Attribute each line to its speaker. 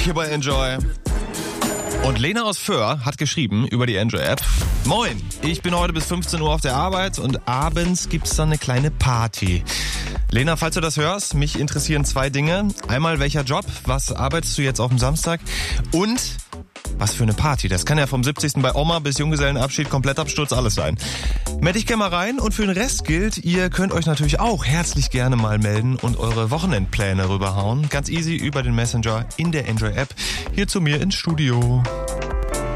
Speaker 1: Hier bei Enjoy. Und Lena aus Föhr hat geschrieben über die Enjoy-App. Moin, ich bin heute bis 15 Uhr auf der Arbeit und abends gibt's dann eine kleine Party. Lena, falls du das hörst, mich interessieren 2 Dinge. Einmal, welcher Job? Was arbeitest du jetzt auf dem Samstag? Und was für eine Party. Das kann ja vom 70. bei Oma bis Junggesellenabschied, Komplettabsturz, alles sein. Meld dich gerne mal rein und für den Rest gilt, ihr könnt euch natürlich auch herzlich gerne mal melden und eure Wochenendpläne rüberhauen. Ganz easy über den Messenger in der Enjoy-App hier zu mir ins Studio.